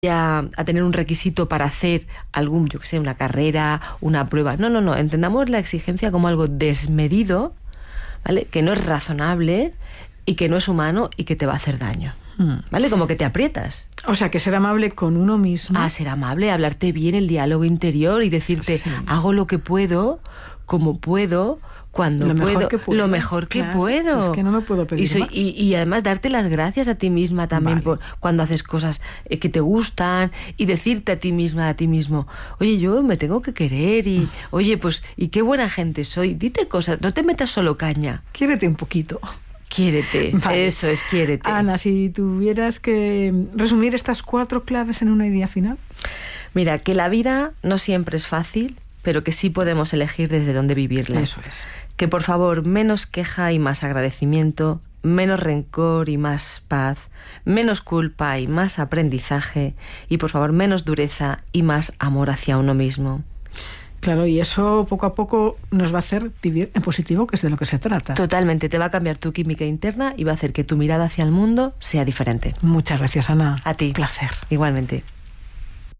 a tener un requisito para hacer algún, yo que sé, una carrera, una prueba. No. Entendamos la exigencia como algo desmedido, ¿vale? Que no es razonable y que no es humano y que te va a hacer daño, ¿vale? Como que te aprietas. O sea, que ser amable con uno mismo. Ser amable, hablarte bien, el diálogo interior y decirte, Sí. hago lo que puedo, como puedo, cuando Lo puedo, mejor que puedo. lo mejor que Claro, puedo. es que no me puedo pedir más. Y además darte las gracias a ti misma también Vale. por cuando haces cosas que te gustan y decirte a ti misma, a ti mismo, oye, yo me tengo que querer y, oye, pues, y qué buena gente soy. Dite cosas, no te metas solo caña. Quiérete un poquito. Quiérete, Vale. eso es, quiérete. Ana, si tuvieras que resumir estas 4 claves en una idea final. Mira, que la vida no siempre es fácil, pero que sí podemos elegir desde dónde vivirla. Eso es. Que por favor, menos queja y más agradecimiento, menos rencor y más paz, menos culpa y más aprendizaje, y por favor, menos dureza y más amor hacia uno mismo. Claro, y eso poco a poco nos va a hacer vivir en positivo, que es de lo que se trata. Totalmente, te va a cambiar tu química interna y va a hacer que tu mirada hacia el mundo sea diferente. Muchas gracias, Ana. A ti. Un placer. Igualmente.